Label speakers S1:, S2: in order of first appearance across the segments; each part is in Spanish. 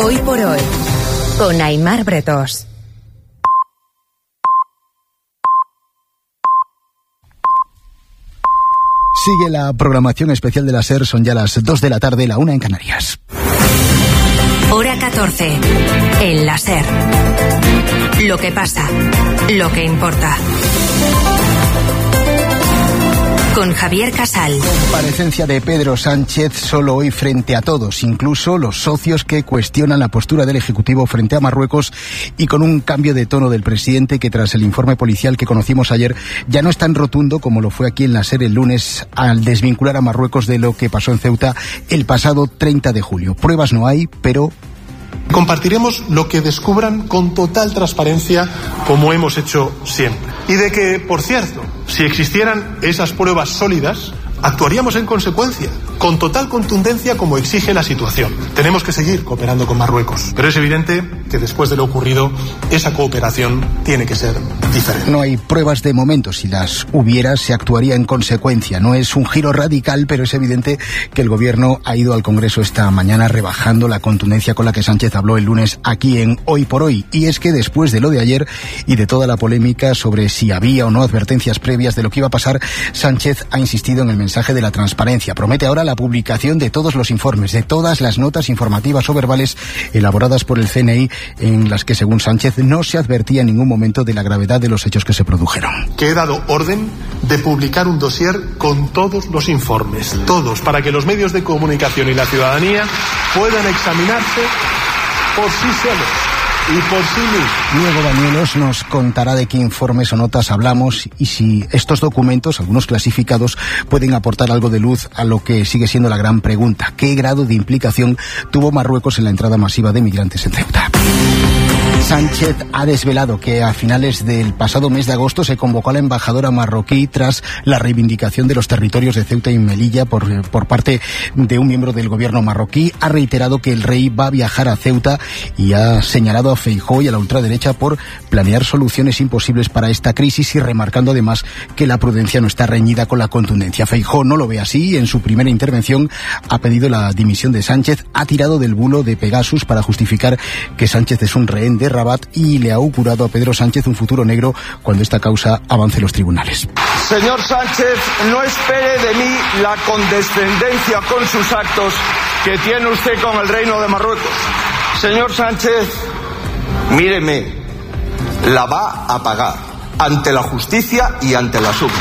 S1: Hoy por hoy, con Aimar Bretos.
S2: Sigue la programación especial de la SER, son ya las 2 de la tarde, la 1 en Canarias.
S1: Hora 14, en la SER. Lo que pasa, lo que importa. Con Javier Casal.
S2: Comparecencia de Pedro Sánchez solo hoy frente a todos, incluso los socios que cuestionan la postura del Ejecutivo frente a Marruecos, y con un cambio de tono del presidente que, tras el informe policial que conocimos ayer, ya no es tan rotundo como lo fue aquí en la SER el lunes al desvincular a Marruecos de lo que pasó en Ceuta el pasado 30 de julio. Pruebas no hay, pero
S3: compartiremos lo que descubran con total transparencia, como hemos hecho siempre. Y de que, por cierto, si existieran esas pruebas sólidas, actuaríamos en consecuencia, con total contundencia como exige la situación. Tenemos que seguir cooperando con Marruecos, pero es evidente que después de lo ocurrido, esa cooperación tiene que ser diferente.
S2: No hay pruebas de momento. Si las hubiera, se actuaría en consecuencia. No es un giro radical, pero es evidente que el Gobierno ha ido al Congreso esta mañana rebajando la contundencia con la que Sánchez habló el lunes aquí en Hoy por Hoy. Y es que después de lo de ayer y de toda la polémica sobre si había o no advertencias previas de lo que iba a pasar, Sánchez ha insistido en el mensaje de la transparencia. Promete ahora la publicación de todos los informes, de todas las notas informativas o verbales elaboradas por el CNI, en las que, según Sánchez, no se advertía en ningún momento de la gravedad de los hechos que se produjeron.
S3: Que he dado orden de publicar un dossier con todos los informes, todos, para que los medios de comunicación y la ciudadanía puedan examinarse por sí solos y por sí mismos.
S2: Luego Bañuelos nos contará de qué informes o notas hablamos y si estos documentos, algunos clasificados, pueden aportar algo de luz a lo que sigue siendo la gran pregunta: ¿qué grado de implicación tuvo Marruecos en la entrada masiva de migrantes en Ceuta? Sánchez ha desvelado que a finales del pasado mes de agosto se convocó a la embajadora marroquí tras la reivindicación de los territorios de Ceuta y Melilla por parte de un miembro del gobierno marroquí. Ha reiterado que el rey va a viajar a Ceuta y ha señalado a Feijóo y a la ultraderecha por planear soluciones imposibles para esta crisis, y remarcando además que la prudencia no está reñida con la contundencia. Feijóo no lo ve así. En su primera intervención ha pedido la dimisión de Sánchez, ha tirado del bulo de Pegasus para justificar que Sánchez es un rehén de Rabat y le ha augurado a Pedro Sánchez un futuro negro cuando esta causa avance en los tribunales.
S4: Señor Sánchez, no espere de mí la condescendencia con sus actos que tiene usted con el Reino de Marruecos. Señor Sánchez, míreme, la va a pagar ante la justicia y ante la SUB.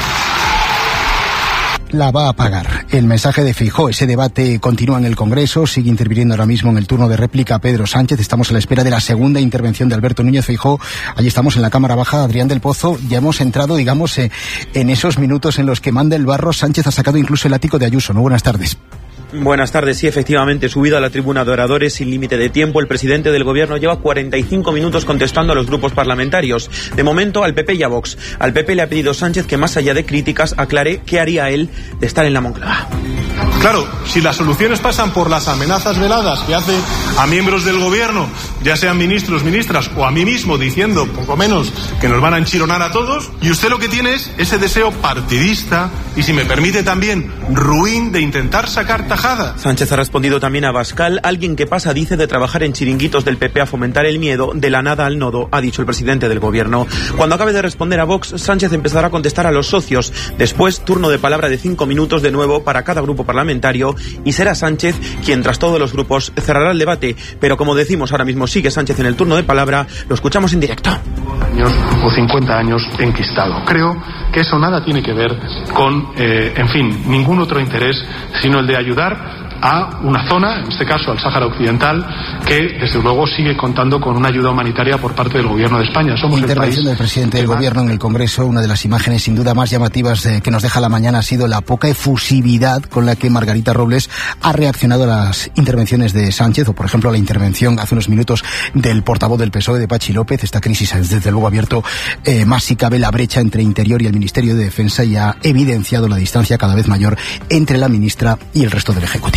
S2: La va a pagar. El mensaje de Feijóo. Ese debate continúa en el Congreso, sigue interviniendo ahora mismo en el turno de réplica Pedro Sánchez. Estamos a la espera de la segunda intervención de Alberto Núñez Feijóo. Allí estamos en la Cámara Baja. Adrián del Pozo, ya hemos entrado, digamos, en esos minutos en los que manda el barro. Sánchez ha sacado incluso el ático de Ayuso, ¿no? Buenas tardes.
S5: Buenas tardes. Sí, efectivamente, subido a la tribuna de oradores sin límite de tiempo, el presidente del Gobierno lleva 45 minutos contestando a los grupos parlamentarios. De momento, al PP y a Vox. Al PP le ha pedido Sánchez que, más allá de críticas, aclare qué haría él de estar en la Moncloa.
S3: Claro, si las soluciones pasan por las amenazas veladas que hace a miembros del Gobierno, ya sean ministros, ministras o a mí mismo, diciendo poco menos que nos van a enchironar a todos, y usted lo que tiene es ese deseo partidista y, si me permite también, ruin de intentar sacar tajada.
S5: Sánchez ha respondido también a Bascal. Alguien que pasa, dice, de trabajar en chiringuitos del PP a fomentar el miedo, de la nada al nodo, ha dicho el presidente del Gobierno. Cuando acabe de responder a Vox, Sánchez empezará a contestar a los socios. Después, turno de palabra de 5 minutos de nuevo para cada grupo parlamentario, y será Sánchez quien, tras todos los grupos, cerrará el debate. Pero, como decimos ahora mismo, sigue Sánchez en el turno de palabra. Lo escuchamos en directo.
S3: Años o 50 años enquistado. Creo que eso nada tiene que ver con, ningún otro interés, sino el de ayudar a una zona, en este caso al Sáhara Occidental, que desde luego sigue contando con una ayuda humanitaria por parte del Gobierno de España. Somos
S2: intervención del presidente del Gobierno en el Congreso. Una de las imágenes sin duda más llamativas que nos deja la mañana ha sido la poca efusividad con la que Margarita Robles ha reaccionado a las intervenciones de Sánchez, o por ejemplo a la intervención hace unos minutos del portavoz del PSOE, de Pachi López. Esta crisis ha desde luego abierto más si cabe la brecha entre Interior y el Ministerio de Defensa, y ha evidenciado la distancia cada vez mayor entre la ministra y el resto del Ejecutivo.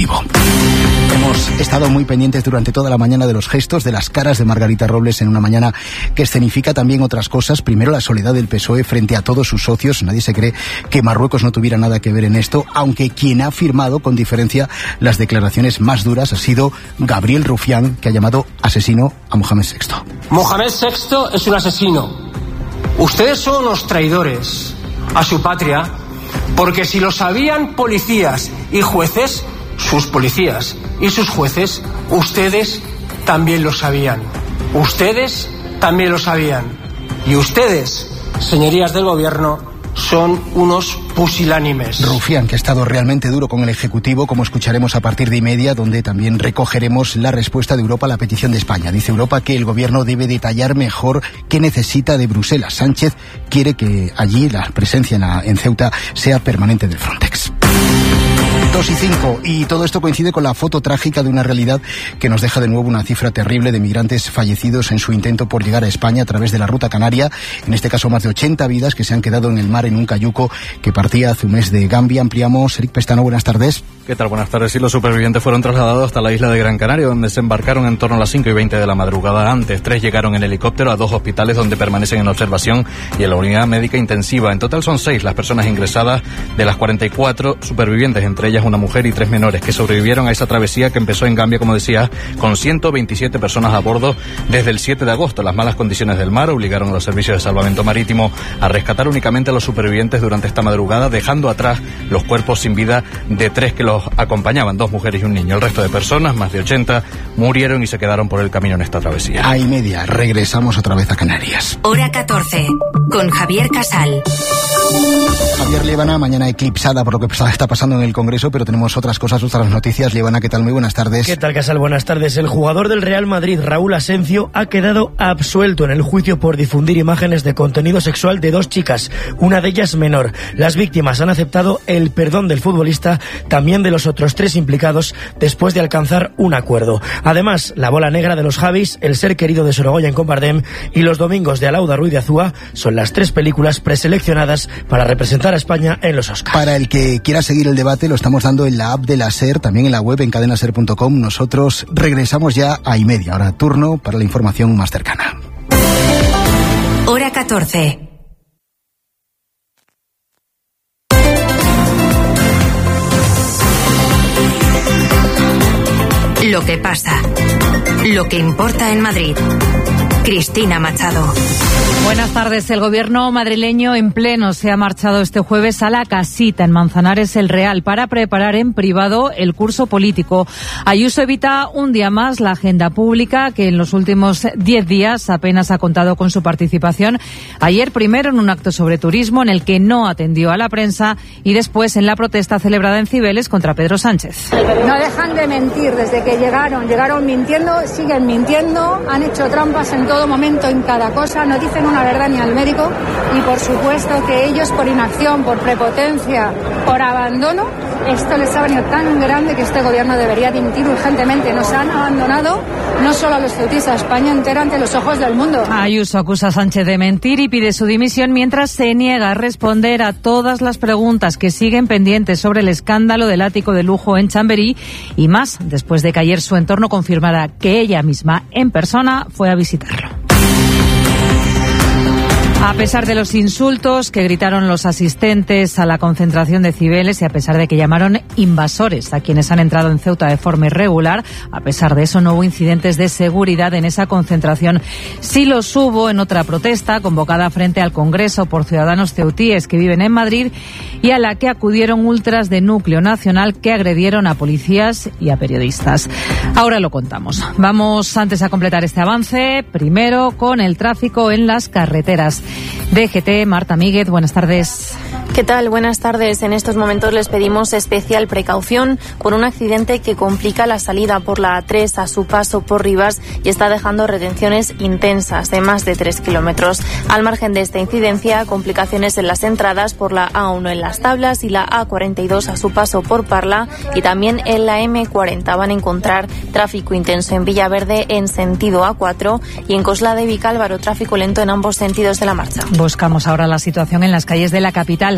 S2: Ejecutivo. Hemos estado muy pendientes durante toda la mañana de los gestos, de las caras de Margarita Robles en una mañana que escenifica también otras cosas. Primero, la soledad del PSOE frente a todos sus socios. Nadie se cree que Marruecos no tuviera nada que ver en esto, aunque quien ha firmado con diferencia las declaraciones más duras ha sido Gabriel Rufián, que ha llamado asesino a Mohamed VI.
S6: Mohamed VI es un asesino. Ustedes son unos traidores a su patria, porque si lo sabían policías y jueces, sus policías y sus jueces, ustedes también lo sabían. Ustedes también lo sabían. Y ustedes, señorías del gobierno, son unos pusilánimes.
S2: Rufián, que ha estado realmente duro con el Ejecutivo, como escucharemos a partir de 1:30, donde también recogeremos la respuesta de Europa a la petición de España. Dice Europa que el gobierno debe detallar mejor qué necesita de Bruselas. Sánchez quiere que allí la presencia en Ceuta sea permanente del Frontex. 2:05, y todo esto coincide con la foto trágica de una realidad que nos deja de nuevo una cifra terrible de migrantes fallecidos en su intento por llegar a España a través de la ruta canaria. En este caso, más de 80 vidas que se han quedado en el mar en un cayuco que partía hace un mes de Gambia. Ampliamos. Eric Pestano, buenas tardes.
S7: ¿Qué tal? Buenas tardes. Sí, los supervivientes fueron trasladados hasta la isla de Gran Canaria, donde se embarcaron en torno a las 5:20 de la madrugada. Antes, 3 llegaron en helicóptero a 2 hospitales donde permanecen en observación y en la unidad médica intensiva. En total son 6 las personas ingresadas, de las 44 supervivientes, entre ellas una mujer y 3 menores, que sobrevivieron a esa travesía que empezó en Gambia, como decía, con 127 personas a bordo desde el 7 de agosto. Las malas condiciones del mar obligaron a los servicios de salvamento marítimo a rescatar únicamente a los supervivientes durante esta madrugada, dejando atrás los cuerpos sin vida de 3 que los acompañaban, 2 mujeres y un niño. El resto de personas, más de 80, murieron y se quedaron por el camino en esta travesía.
S2: 1:30, regresamos otra vez a Canarias.
S1: Hora 14, con Javier Casal.
S2: Javier, Líbana, mañana eclipsada por lo que está pasando en el Congreso, pero tenemos otras cosas, otras noticias. Líbana, ¿qué tal? Muy buenas tardes.
S8: ¿Qué tal, Casal? Buenas tardes. El jugador del Real Madrid, Raúl Asencio, ha quedado absuelto en el juicio por difundir imágenes de contenido sexual de 2 chicas, una de ellas menor. Las víctimas han aceptado el perdón del futbolista, también de los otros 3 implicados, después de alcanzar un acuerdo. Además, La bola negra de los Javis, El ser querido de Sorogoyen con Bardem y Los domingos de Alauda Ruiz de Azúa son las 3 películas preseleccionadas para representar a España en los Oscars.
S2: Para el que quiera seguir el debate, lo estamos dando en la app de la SER, también en la web en cadenaser.com. Nosotros regresamos ya a 1:30. Ahora turno para la información más cercana.
S1: Hora 14. Lo que pasa. Lo que importa en Madrid. Cristina Machado.
S9: Buenas tardes. El gobierno madrileño en pleno se ha marchado este jueves a la casita en Manzanares el Real para preparar en privado el curso político. Ayuso evita un día más la agenda pública, que en los últimos 10 días apenas ha contado con su participación. Ayer primero en un acto sobre turismo en el que no atendió a la prensa y después en la protesta celebrada en Cibeles contra Pedro Sánchez.
S10: No dejan de mentir desde que llegaron mintiendo, siguen mintiendo, han hecho trampas en todo momento, en cada cosa, no dicen una verdad ni al médico, y por supuesto que ellos, por inacción, por prepotencia, por abandono, esto les ha venido tan grande que este gobierno debería dimitir urgentemente. Nos han abandonado no solo a los ceutíes, a España entera ante los ojos del mundo.
S9: Ayuso acusa a Sánchez de mentir y pide su dimisión mientras se niega a responder a todas las preguntas que siguen pendientes sobre el escándalo del ático de lujo en Chamberí y más después de que ayer su entorno confirmara que ella misma en persona fue a visitarlo. A pesar de los insultos que gritaron los asistentes a la concentración de Cibeles y a pesar de que llamaron invasores a quienes han entrado en Ceuta de forma irregular, a pesar de eso no hubo incidentes de seguridad en esa concentración. Sí los hubo en otra protesta convocada frente al Congreso por ciudadanos ceutíes que viven en Madrid y a la que acudieron ultras de núcleo nacional que agredieron a policías y a periodistas. Ahora lo contamos. Vamos antes a completar este avance, primero con el tráfico en las carreteras. DGT, Marta Míguez, buenas tardes.
S11: ¿Qué tal? Buenas tardes. En estos momentos les pedimos especial precaución por un accidente que complica la salida por la A3 a su paso por Rivas y está dejando retenciones intensas de más de 3 kilómetros. Al margen de esta incidencia, complicaciones en las entradas por la A1 en Las Tablas y la A42 a su paso por Parla y también en la M40. Van a encontrar tráfico intenso en Villaverde en sentido A4 y en Coslada y Vicálvaro tráfico lento en ambos sentidos de la marcha.
S9: Buscamos ahora la situación en las calles de la capital.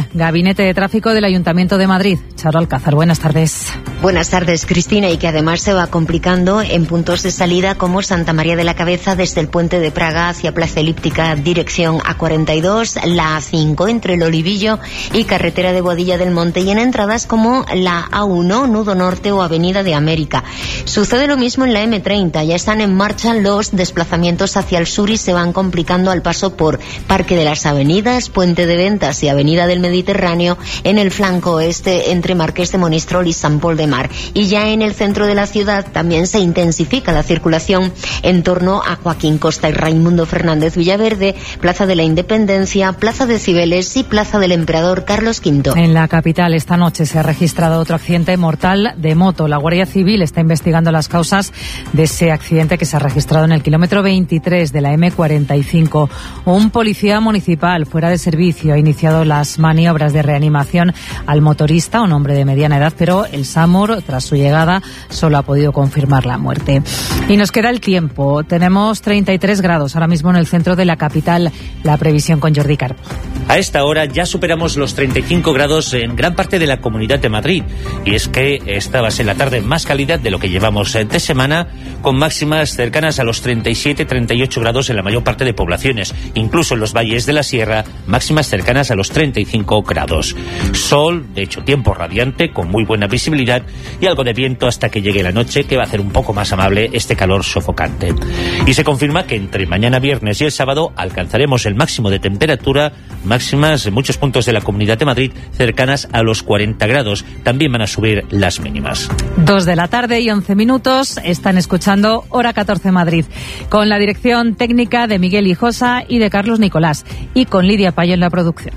S9: capital. Gabinete de Tráfico del Ayuntamiento de Madrid. Charo Alcázar, buenas tardes.
S12: Buenas tardes, Cristina, y que además se va complicando en puntos de salida como Santa María de la Cabeza desde el Puente de Praga hacia Plaza Elíptica, dirección A42, la A5 entre el Olivillo y carretera de Boadilla del Monte, y en entradas como la A1, Nudo Norte o Avenida de América. Sucede lo mismo en la M30, ya están en marcha los desplazamientos hacia el sur y se van complicando al paso por Parque de las Avenidas, Puente de Ventas y Avenida del Mediterráneo en el flanco oeste entre Marqués de Monistrol y San Pol de Mar. Y ya en el centro de la ciudad también se intensifica la circulación en torno a Joaquín Costa y Raimundo Fernández Villaverde, Plaza de la Independencia, Plaza de Cibeles y Plaza del Emperador Carlos V.
S9: En la capital esta noche se ha registrado otro accidente mortal de moto. La Guardia Civil está investigando las causas de ese accidente que se ha registrado en el kilómetro 23 de la M45. Un policía municipal fuera de servicio ha iniciado las maniobras de reanimación al motorista, un hombre de mediana edad, pero el SAMUR, tras su llegada, solo ha podido confirmar la muerte. Y nos queda el tiempo. Tenemos 33 grados ahora mismo en el centro de la capital. La previsión con Jordi Carbo.
S13: A esta hora ya superamos los 35 grados en gran parte de la Comunidad de Madrid. Y es que esta va a ser la tarde más cálida de lo que llevamos de semana, con máximas cercanas a los 37-38 grados en la mayor parte de poblaciones. Incluso en los valles de la sierra, máximas cercanas a los 35 grados. Sol, de hecho tiempo radiante, con muy buena visibilidad y algo de viento hasta que llegue la noche, que va a hacer un poco más amable este calor sofocante. Y se confirma que entre mañana viernes y el sábado alcanzaremos el máximo de temperatura, máximas en muchos puntos de la Comunidad de Madrid cercanas a los 40 grados. También van a subir las mínimas.
S9: 2 de la tarde y 11 minutos. Están escuchando Hora 14 Madrid, con la dirección técnica de Miguel Hijosa y de Carlos Nicolás, y con Lidia Payo en la producción.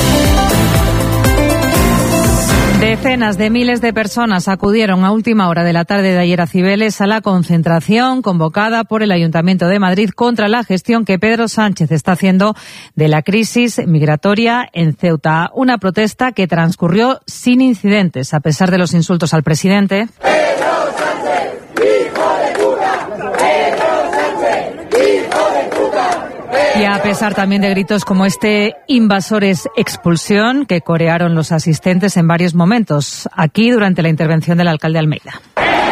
S9: Decenas de miles de personas acudieron a última hora de la tarde de ayer a Cibeles a la concentración convocada por el Ayuntamiento de Madrid contra la gestión que Pedro Sánchez está haciendo de la crisis migratoria en Ceuta. Una protesta que transcurrió sin incidentes, a pesar de los insultos al presidente.
S14: ¡Pedro Sánchez, hijo de puta! ¡Pedro Sánchez, hijo de puta!
S9: Y a pesar también de gritos como este, invasores expulsión, que corearon los asistentes en varios momentos, aquí durante la intervención del alcalde Almeida.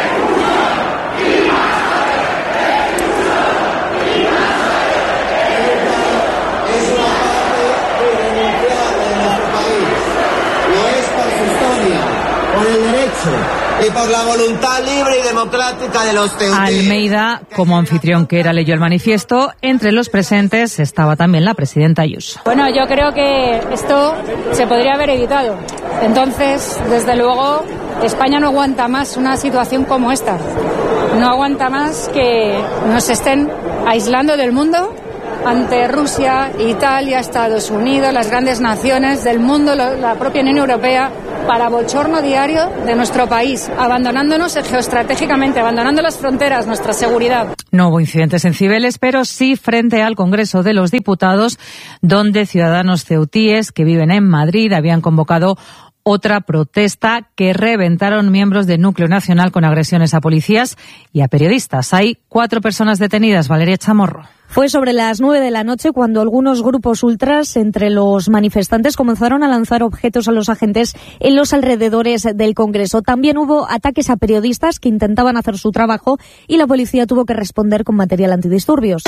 S15: Y por la voluntad libre y democrática de los teutíes.
S9: Almeida, como anfitrión que era, leyó el manifiesto. Entre los presentes estaba también la presidenta Ayuso.
S10: Bueno, yo creo que esto se podría haber evitado. Entonces, desde luego, España no aguanta más una situación como esta. No aguanta más que nos estén aislando del mundo ante Rusia, Italia, Estados Unidos, las grandes naciones del mundo, la propia Unión Europea, para bochorno diario de nuestro país, abandonándonos geoestratégicamente, abandonando las fronteras, nuestra seguridad.
S9: No hubo incidentes en Cibeles, pero sí frente al Congreso de los Diputados, donde ciudadanos ceutíes que viven en Madrid habían convocado otra protesta que reventaron miembros del Núcleo Nacional con agresiones a policías y a periodistas. Hay 4 personas detenidas. Valeria Chamorro.
S16: Fue sobre las 9 de la noche cuando algunos grupos ultras entre los manifestantes comenzaron a lanzar objetos a los agentes en los alrededores del Congreso. También hubo ataques a periodistas que intentaban hacer su trabajo y la policía tuvo que responder con material antidisturbios.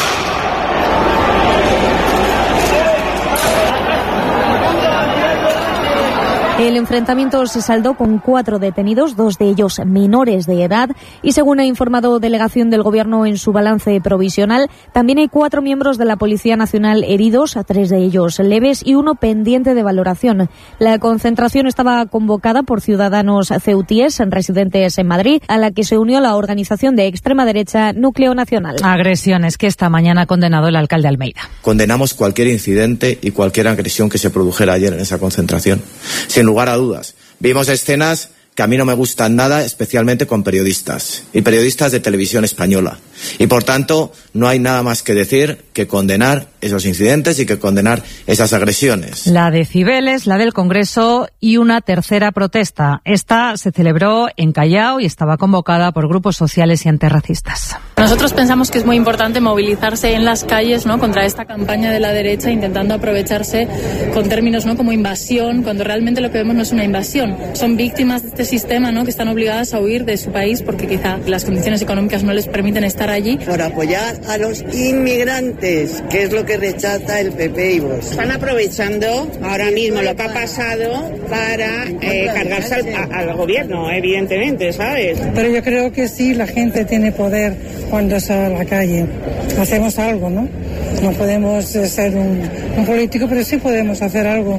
S16: El enfrentamiento se saldó con 4 detenidos, 2 de ellos menores de edad, y según ha informado delegación del Gobierno en su balance provisional, también hay 4 miembros de la Policía Nacional heridos, 3 de ellos leves y 1 pendiente de valoración. La concentración estaba convocada por ciudadanos ceutíes residentes en Madrid, a la que se unió la organización de extrema derecha Núcleo Nacional.
S9: Agresiones que esta mañana ha condenado el alcalde Almeida.
S17: Condenamos cualquier incidente y cualquier agresión que se produjera ayer en esa concentración. Sin lugar a dudas, vimos escenas que a mí no me gustan nada, especialmente con periodistas y periodistas de televisión española. Y por tanto, no hay nada más que decir que condenar esos incidentes y que condenar esas agresiones.
S9: La de Cibeles, la del Congreso y una tercera protesta. Esta se celebró en Callao y estaba convocada por grupos sociales y antirracistas.
S18: Nosotros pensamos que es muy importante movilizarse en las calles, ¿no?, contra esta campaña de la derecha, intentando aprovecharse con términos, ¿no?, como invasión, cuando realmente lo que vemos no es una invasión. Son víctimas de este sistema, ¿no?, que están obligadas a huir de su país porque quizá las condiciones económicas no les permiten estar allí.
S19: Por apoyar a los inmigrantes, que es lo que rechaza el PP y Vox.
S20: Están aprovechando ahora mismo lo que ha pasado para cargarse al gobierno, evidentemente, ¿sabes?
S21: Pero yo creo que sí, la gente tiene poder cuando sale a la calle. Hacemos algo, ¿no? No podemos ser un político, pero sí podemos hacer algo.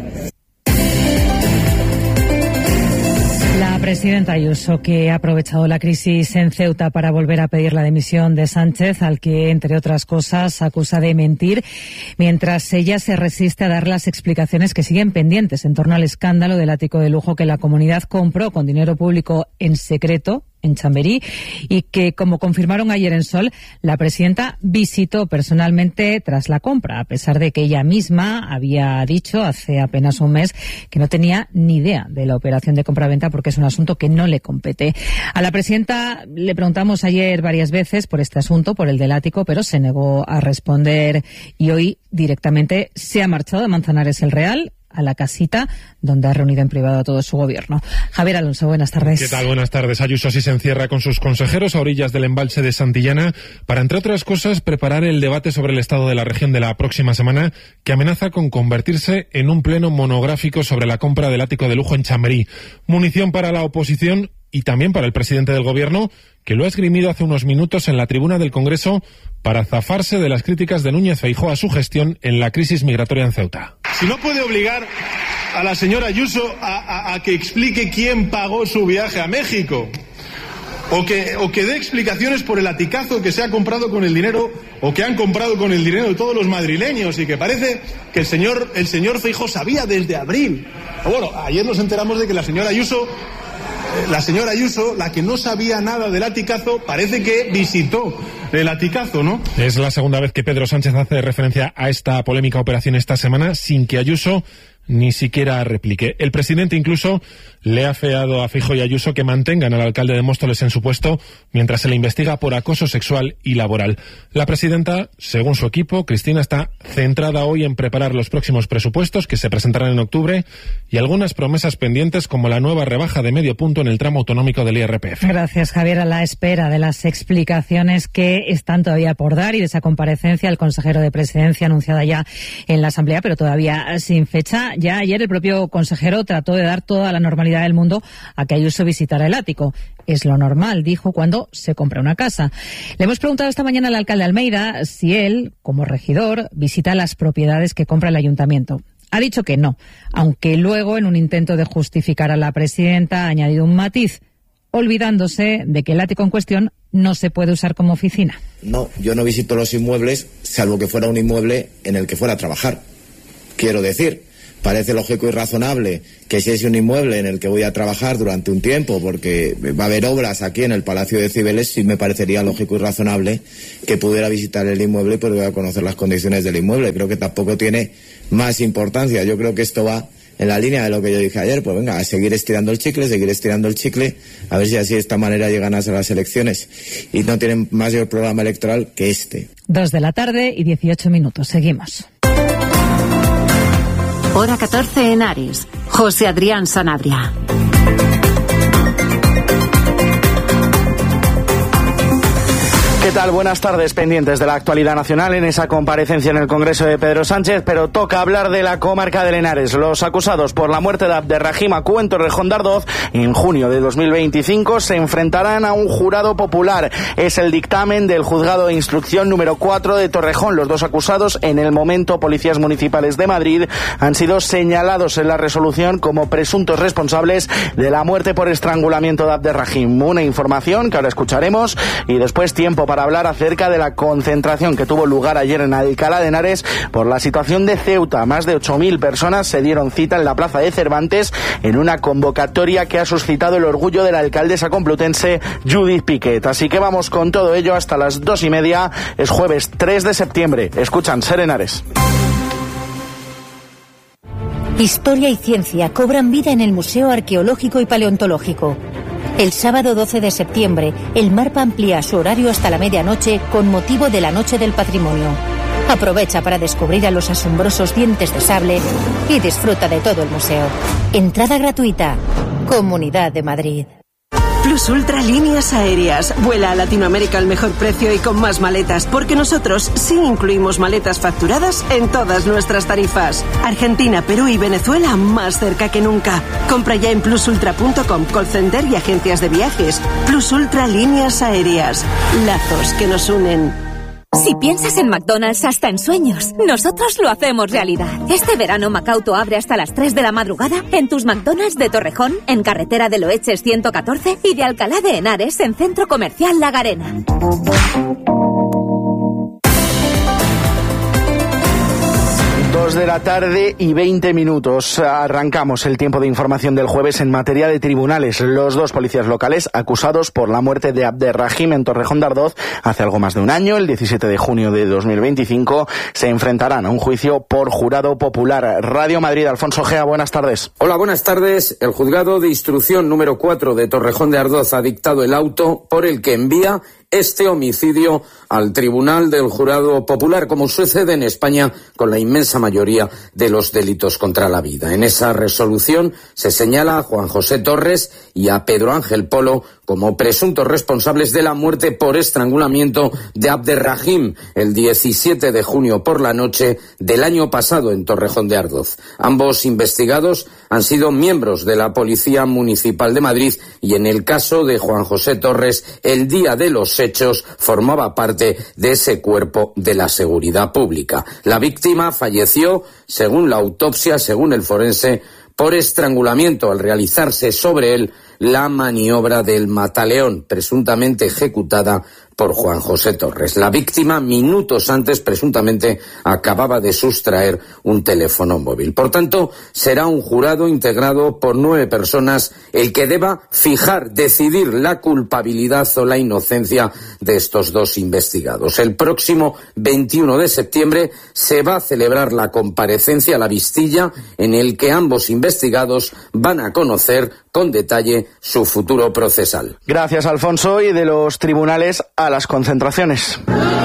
S9: La presidenta Ayuso, que ha aprovechado la crisis en Ceuta para volver a pedir la dimisión de Sánchez, al que, entre otras cosas, acusa de mentir, mientras ella se resiste a dar las explicaciones que siguen pendientes en torno al escándalo del ático de lujo que la comunidad compró con dinero público en secreto en Chamberí, y que, como confirmaron ayer en Sol, la presidenta visitó personalmente tras la compra, a pesar de que ella misma había dicho hace apenas un mes que no tenía ni idea de la operación de compraventa porque es un asunto que no le compete. A la presidenta le preguntamos ayer varias veces por este asunto, por el del ático, pero se negó a responder y hoy directamente se ha marchado de Manzanares el Real a la casita donde ha reunido en privado a todo su gobierno. Javier Alonso, buenas tardes.
S22: ¿Qué tal? Buenas tardes. Ayuso así se encierra con sus consejeros a orillas del embalse de Santillana para, entre otras cosas, preparar el debate sobre el estado de la región de la próxima semana, que amenaza con convertirse en un pleno monográfico sobre la compra del ático de lujo en Chamberí. Munición para la oposición y también para el presidente del gobierno, que lo ha esgrimido hace unos minutos en la tribuna del Congreso para zafarse de las críticas de Núñez Feijóo a su gestión en la crisis migratoria en Ceuta.
S3: Si no puede obligar a la señora Ayuso a que explique quién pagó su viaje a México, o que dé explicaciones por el aticazo que se ha comprado con el dinero, o que han comprado con el dinero de todos los madrileños, y que parece que el señor Feijóo sabía desde abril. Bueno, ayer nos enteramos de que la señora Ayuso, la que no sabía nada del aticazo, parece que visitó el aticazo, ¿no?
S22: Es la segunda vez que Pedro Sánchez hace referencia a esta polémica operación esta semana sin que Ayuso ni siquiera replique. El presidente incluso le ha afeado a Feijóo y Ayuso que mantengan al alcalde de Móstoles en su puesto mientras se le investiga por acoso sexual y laboral. La presidenta, según su equipo, Cristina, está centrada hoy en preparar los próximos presupuestos que se presentarán en octubre y algunas promesas pendientes como la nueva rebaja de medio punto en el tramo autonómico del IRPF.
S9: Gracias, Javier. A la espera de las explicaciones que están todavía por dar y de esa comparecencia, el consejero de Presidencia anunciada ya en la Asamblea, pero todavía sin fecha. Ya ayer el propio consejero trató de dar toda la normalidad del mundo a que Ayuso visitara el ático. Es lo normal, dijo, cuando se compra una casa. Le hemos preguntado esta mañana al alcalde Almeida si él, como regidor, visita las propiedades que compra el ayuntamiento. Ha dicho que no, aunque luego, en un intento de justificar a la presidenta, ha añadido un matiz, olvidándose de que el ático en cuestión no se puede usar como oficina.
S17: No, yo no visito los inmuebles, salvo que fuera un inmueble en el que fuera a trabajar. Quiero decir, parece lógico y razonable que si es un inmueble en el que voy a trabajar durante un tiempo, porque va a haber obras aquí en el Palacio de Cibeles, sí me parecería lógico y razonable que pudiera visitar el inmueble, pero voy a conocer las condiciones del inmueble. Creo que tampoco tiene más importancia. Yo creo que esto va en la línea de lo que yo dije ayer, pues venga, a seguir estirando el chicle, a ver si así de esta manera llegan a las elecciones. Y no tienen mayor programa electoral que este.
S9: 2:18 p.m. Seguimos.
S1: Hora 14 en Ares. José Adrián Sanabria.
S23: ¿Qué tal? Buenas tardes, pendientes de la actualidad nacional en esa comparecencia en el Congreso de Pedro Sánchez, pero toca hablar de la comarca de Henares. Los acusados por la muerte de Abderrahim Acu en Torrejón de Ardoz en junio de 2025 se enfrentarán a un jurado popular. Es el dictamen del Juzgado de Instrucción número 4 de Torrejón. Los dos acusados, en el momento policías municipales de Madrid, han sido señalados en la resolución como presuntos responsables de la muerte por estrangulamiento de Abderrahim. Una información que ahora escucharemos y después tiempo para hablar acerca de la concentración que tuvo lugar ayer en Alcalá de Henares por la situación de Ceuta. Más de 8.000 personas se dieron cita en la plaza de Cervantes en una convocatoria que ha suscitado el orgullo de la alcaldesa complutense Judith Piquet. Así que vamos con todo ello hasta las 2:30. Es jueves 3 de septiembre. Escuchan Ser Henares.
S1: Historia y ciencia cobran vida en el Museo Arqueológico y Paleontológico.
S4: El sábado 12 de septiembre, el MARPA amplía su horario hasta la medianoche con motivo de la Noche del Patrimonio. Aprovecha para descubrir a los asombrosos dientes de sable y disfruta de todo el museo. Entrada gratuita. Comunidad de Madrid.
S5: Plus Ultra Líneas Aéreas. Vuela a Latinoamérica al mejor precio y con más maletas, porque nosotros sí incluimos maletas facturadas en todas nuestras tarifas. Argentina, Perú y Venezuela más cerca que nunca. Compra ya en plusultra.com, call center y agencias de viajes. Plus Ultra Líneas Aéreas. Lazos que nos unen.
S6: Si piensas en McDonald's hasta en sueños, nosotros lo hacemos realidad. Este verano Macauto abre hasta las 3 de la madrugada en tus McDonald's de Torrejón, en Carretera de Loeches 114 y de Alcalá de Henares en Centro Comercial La Garena.
S23: 2 de la tarde y 20 minutos. Arrancamos el tiempo de información del jueves en materia de tribunales. Los dos policías locales acusados por la muerte de Abderrahim en Torrejón de Ardoz hace algo más de un año, el 17 de junio de 2025, se enfrentarán a un juicio por jurado popular. Radio Madrid, Alfonso Gea, buenas tardes.
S24: Hola, buenas tardes. El juzgado de instrucción número 4 de Torrejón de Ardoz ha dictado el auto por el que envía este homicidio al Tribunal del Jurado Popular, como sucede en España con la inmensa mayoría de los delitos contra la vida. En esa resolución se señala a Juan José Torres y a Pedro Ángel Polo como presuntos responsables de la muerte por estrangulamiento de Abderrahim el 17 de junio por la noche del año pasado en Torrejón de Ardoz. Ambos investigados han sido miembros de la Policía Municipal de Madrid y en el caso de Juan José Torres, el día de los hechos formaba parte de ese cuerpo de la seguridad pública. La víctima falleció, según la autopsia, según el forense, por estrangulamiento al realizarse sobre él la maniobra del mataleón, presuntamente ejecutada por Juan José Torres. La víctima, minutos antes, presuntamente, acababa de sustraer un teléfono móvil. Por tanto, será un jurado integrado por 9 personas el que deba decidir la culpabilidad o la inocencia de estos dos investigados. El próximo 21 de septiembre se va a celebrar la comparecencia, la vistilla, en el que ambos investigados van a conocer con detalle su futuro procesal.
S23: Gracias, Alfonso. Y de los tribunales a las concentraciones.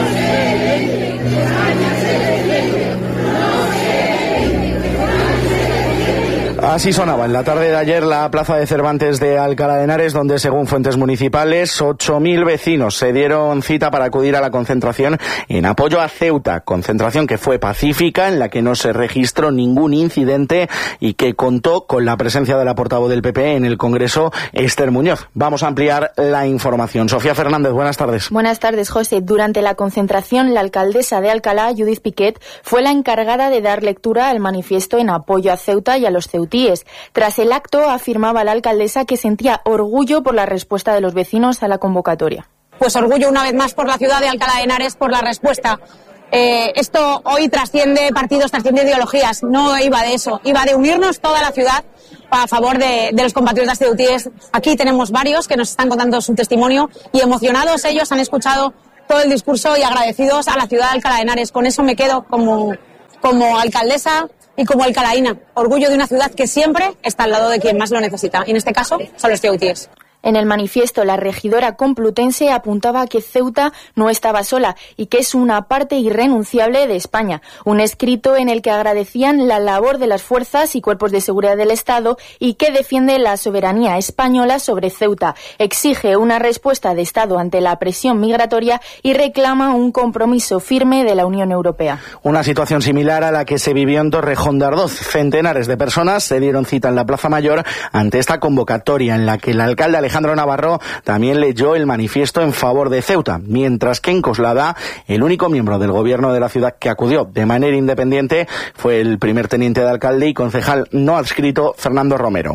S23: Así sonaba en la tarde de ayer la plaza de Cervantes de Alcalá de Henares, donde, según fuentes municipales, 8.000 vecinos se dieron cita para acudir a la concentración en apoyo a Ceuta. Concentración que fue pacífica, en la que no se registró ningún incidente y que contó con la presencia de la portavoz del PP en el Congreso, Esther Muñoz. Vamos a ampliar la información. Sofía Fernández, buenas tardes.
S11: Buenas tardes, José. Durante la concentración, la alcaldesa de Alcalá, Judith Piquet, fue la encargada de dar lectura al manifiesto en apoyo a Ceuta y a los ceutíes. Tras el acto, afirmaba la alcaldesa que sentía orgullo por la respuesta de los vecinos a la convocatoria.
S25: Pues orgullo una vez más por la ciudad de Alcalá de Henares, por la respuesta. Esto hoy trasciende partidos, trasciende ideologías. No iba de eso, iba de unirnos toda la ciudad a favor de los compatriotas ceutíes. Aquí tenemos varios que nos están contando su testimonio y emocionados ellos han escuchado todo el discurso y agradecidos a la ciudad de Alcalá de Henares. Con eso me quedo como alcaldesa y como alcalaína. Orgullo de una ciudad que siempre está al lado de quien más lo necesita. Y en este caso son los ceutíes.
S11: En el manifiesto, la regidora complutense apuntaba a que Ceuta no estaba sola y que es una parte irrenunciable de España. Un escrito en el que agradecían la labor de las fuerzas y cuerpos de seguridad del Estado y que defiende la soberanía española sobre Ceuta. Exige una respuesta de Estado ante la presión migratoria y reclama un compromiso firme de la Unión Europea.
S23: Una situación similar a la que se vivió en Torrejón de Ardoz. Centenares de personas se dieron cita en la Plaza Mayor ante esta convocatoria en la que el alcalde Alejandro Navarro también leyó el manifiesto en favor de Ceuta, mientras que en Coslada el único miembro del gobierno de la ciudad que acudió de manera independiente fue el primer teniente de alcalde y concejal no adscrito Fernando Romero.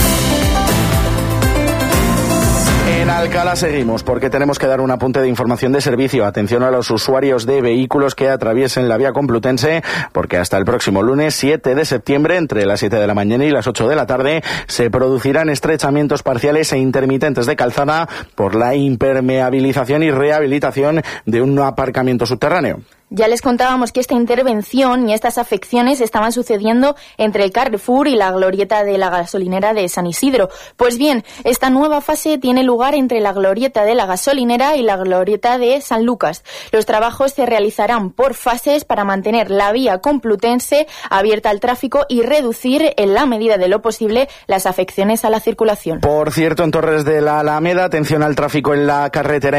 S23: En Alcalá seguimos porque tenemos que dar un apunte de información de servicio. Atención a los usuarios de vehículos que atraviesen la vía complutense, porque hasta el próximo lunes 7 de septiembre, entre las 7 de la mañana y las 8 de la tarde, se producirán estrechamientos parciales e intermitentes de calzada por la impermeabilización y rehabilitación de un aparcamiento subterráneo.
S11: Ya les contábamos que esta intervención y estas afecciones estaban sucediendo entre el Carrefour y la glorieta de la gasolinera de San Isidro. Pues bien, esta nueva fase tiene lugar entre la glorieta de la gasolinera y la glorieta de San Lucas. Los trabajos se realizarán por fases para mantener la vía Complutense abierta al tráfico y reducir, en la medida de lo posible, las afecciones a la circulación.
S23: Por cierto, en Torres de la Alameda, atención al tráfico en la carretera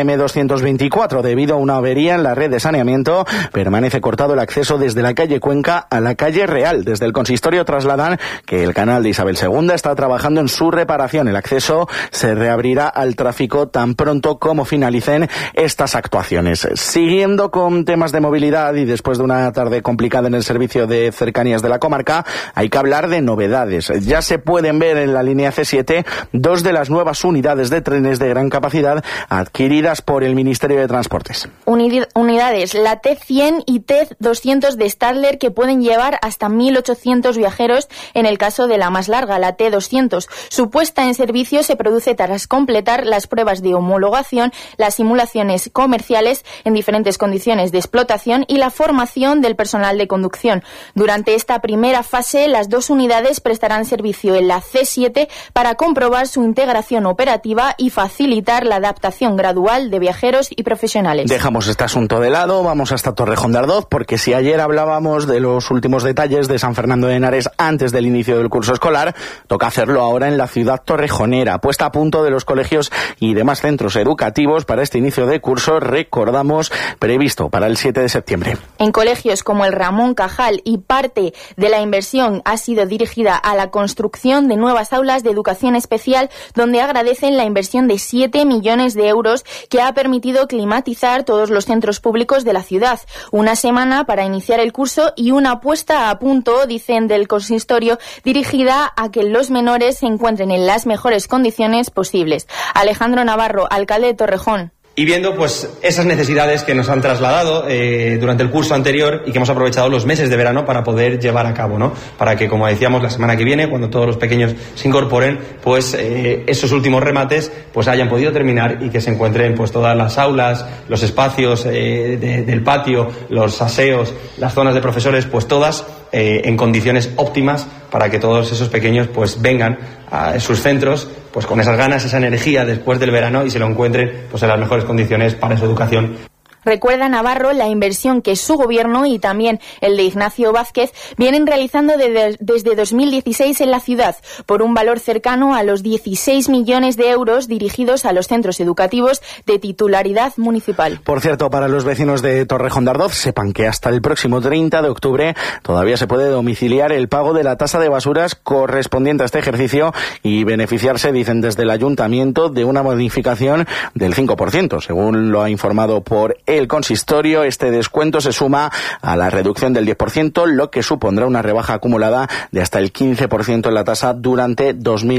S23: M224. Debido a una avería en la red de saneamiento, permanece cortado el acceso desde la calle Cuenca a la calle Real. Desde el consistorio trasladan que el canal de Isabel II está trabajando en su reparación. El acceso se reabrirá al tráfico tan pronto como finalicen estas actuaciones. Siguiendo con temas de movilidad y después de una tarde complicada en el servicio de cercanías de la comarca, hay que hablar de novedades. Ya se pueden ver en la línea C7 dos de las nuevas unidades de trenes de gran capacidad adquiridas por el Ministerio de Transportes.
S11: Unidades, la T100 y T200 de Stadler, que pueden llevar hasta 1.800 viajeros en el caso de la más larga, la T200. Su puesta en servicio se produce tras completar las pruebas de homologación, las simulaciones comerciales en diferentes condiciones de explotación y la formación del personal de conducción. Durante esta primera fase, las dos unidades prestarán servicio en la C7 para comprobar su integración operativa y facilitar la adaptación gradual de viajeros y profesionales.
S23: Dejamos este asunto de lado, vamos hasta Torrejón de Ardoz, porque si ayer hablábamos de los últimos detalles de San Fernando de Henares antes del inicio del curso escolar, toca hacerlo ahora en la ciudad torrejonera, puesta a punto de los colegios y demás centros educativos para este inicio de curso, recordamos, previsto para el 7 de septiembre.
S11: En colegios como el Ramón Cajal, y parte de la inversión ha sido dirigida a la construcción de nuevas aulas de educación especial, donde agradecen la inversión de 7 millones de euros que ha permitido climatizar todos los centros públicos de la ciudad. Una semana para iniciar el curso y una puesta a punto, dicen del consistorio, dirigida a que los menores se encuentren en las mejores condiciones posibles. Alejandro Navarro, alcalde de Torrejón.
S2: Y viendo pues esas necesidades que nos han trasladado durante el curso anterior y que hemos aprovechado los meses de verano para poder llevar a cabo, ¿no? Para que, como decíamos, la semana que viene, cuando todos los pequeños se incorporen, pues esos últimos remates pues hayan podido terminar y que se encuentren pues todas las aulas, los espacios del patio, los aseos, las zonas de profesores, pues todas en condiciones óptimas para que todos esos pequeños pues vengan a sus centros pues con esas ganas, esa energía después del verano y se lo encuentren pues en las mejores condiciones para su educación.
S11: Recuerda Navarro la inversión que su gobierno y también el de Ignacio Vázquez vienen realizando desde 2016 en la ciudad, por un valor cercano a los 16 millones de euros dirigidos a los centros educativos de titularidad municipal.
S23: Por cierto, para los vecinos de Torrejón de Ardoz, sepan que hasta el próximo 30 de octubre todavía se puede domiciliar el pago de la tasa de basuras correspondiente a este ejercicio y beneficiarse, dicen desde el ayuntamiento, de una modificación del 5%. Según lo ha informado por el consistorio, este descuento se suma a la reducción del 10%, lo que supondrá una rebaja acumulada de hasta el 15% en la tasa durante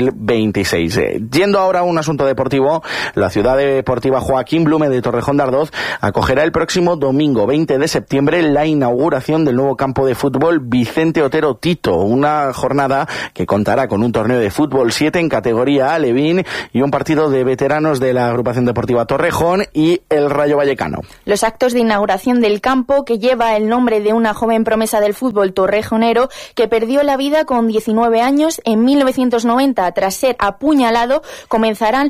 S23: 2026. Yendo ahora a un asunto deportivo, la ciudad deportiva Joaquín Blume de Torrejón de Ardoz acogerá el próximo domingo 20 de septiembre la inauguración del nuevo campo de fútbol Vicente Otero Tito, una jornada que contará con un torneo de fútbol 7 en categoría alevín y un partido de veteranos de la agrupación deportiva Torrejón y el Rayo Vallecano.
S11: Los actos de inauguración del campo, que lleva el nombre de una joven promesa del fútbol torrejonero que perdió la vida con 19 años en 1990 tras ser apuñalado, comenzarán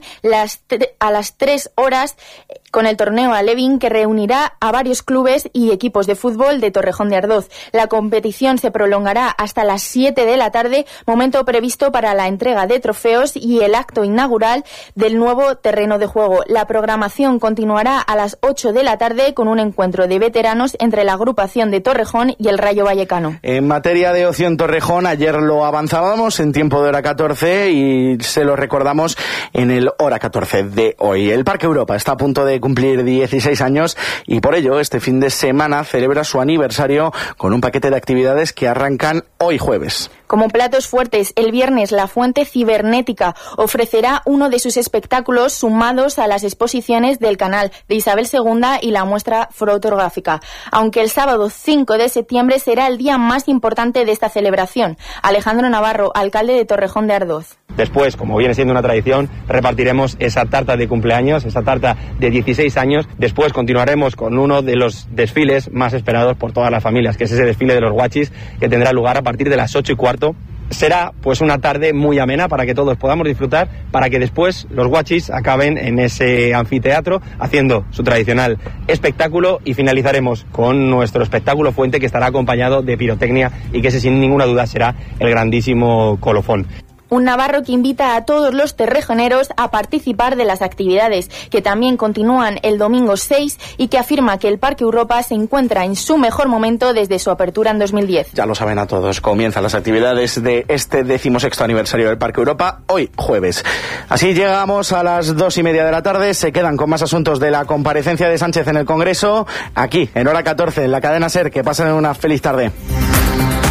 S11: a las 3 horas con el torneo alevín, que reunirá a varios clubes y equipos de fútbol de Torrejón de Ardoz. La competición se prolongará hasta las 7 de la tarde, momento previsto para la entrega de trofeos y el acto inaugural del nuevo terreno de juego. La programación continuará a las 8 de la tarde con un encuentro de veteranos entre la agrupación de Torrejón y el Rayo Vallecano.
S23: En materia de ocio en Torrejón, ayer lo avanzábamos en tiempo de hora 14 y se lo recordamos en el hora 14 de hoy. El Parque Europa está a punto de cumplir 16 años y por ello este fin de semana celebra su aniversario con un paquete de actividades que arrancan hoy jueves.
S7: Como platos fuertes, el viernes la Fuente Cibernética ofrecerá uno de sus espectáculos sumados a las exposiciones del canal de Isabel II y la muestra fotográfica, aunque el sábado 5 de septiembre será el día más importante de esta celebración. Alejandro Navarro, alcalde de Torrejón de Ardoz.
S2: Después, como viene siendo una tradición, repartiremos esa tarta de cumpleaños, esa tarta de 16 años. Después continuaremos con uno de los desfiles más esperados por todas las familias, que es ese desfile de los guachis, que tendrá lugar a partir de las 8:15. Será pues una tarde muy amena para que todos podamos disfrutar, para que después los guachis acaben en ese anfiteatro haciendo su tradicional espectáculo, y finalizaremos con nuestro espectáculo fuente, que estará acompañado de pirotecnia y que ese sin ninguna duda será el grandísimo colofón.
S7: Un Navarro que invita a todos los terrejoneros a participar de las actividades, que también continúan el domingo 6 y que afirma que el Parque Europa se encuentra en su mejor momento desde su apertura en 2010.
S23: Ya lo saben a todos, comienzan las actividades de este 16º aniversario del Parque Europa, hoy jueves. Así llegamos a las 2:30 de la tarde, se quedan con más asuntos de la comparecencia de Sánchez en el Congreso, aquí en Hora 14, en la cadena SER. Que pasen una feliz tarde.